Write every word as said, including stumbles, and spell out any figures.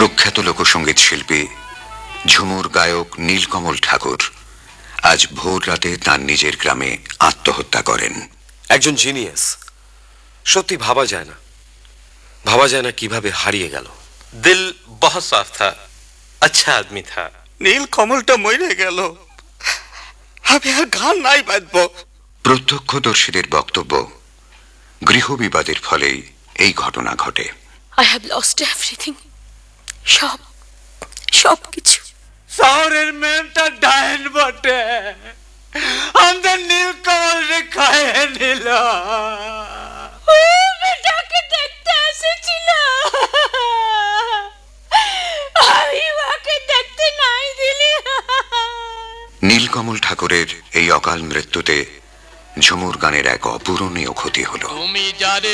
প্রখ্যাত লোকসঙ্গীত শিল্পী ঝুমুর গায়ক নীলকমল ঠাকুর আজ ভোর রাতে তার নিজের গ্রামে আত্মহত্যা করেন। একজন জিনিয়াস, সত্যি ভাবা যায় না ভাবা যায় না কিভাবে হারিয়ে গেল। দিল বহুত সাফ থা, আচ্ছা আদমি থা। নীলকমলটা মরে গেল, আমি আর গান নাই বাজব। প্রত্যক্ষদর্শীদের বক্তব্য, গৃহবিবাদের ফলেই এই ঘটনা ঘটে। I have lost everything. সব সব কিছু। শহরের মেয়েটা ডাইন বটে, আমাদের নীলকমল রে খায় নিল। বেটাকে দেখতে এসেছিল, আমি ওকে দেখতে নাই দিলি। নীলকমল ঠাকুরের এই অকাল মৃত্যুতে ঝুমুর গানের এক অপূরণীয় ক্ষতি হলো। তুমি যারে